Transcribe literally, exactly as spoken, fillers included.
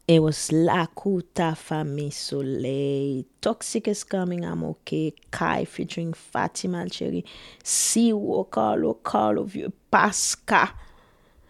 It was Lakuta Fami Soleil. Toxic is coming, I'm okay. Kai featuring Fatima Cherry. Siwo, Carlo, Carlo, Vieux, Pasca.